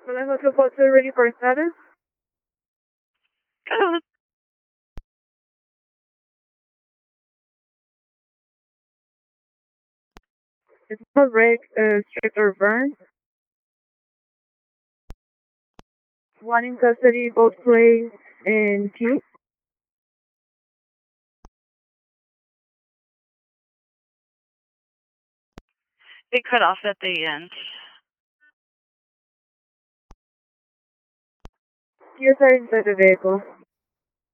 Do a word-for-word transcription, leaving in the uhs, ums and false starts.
Hello, two four two, ready for status? Good. It's not break, uh, strict or burn. One in custody, both place in queue. It cut off at the end. Queues are inside the vehicle.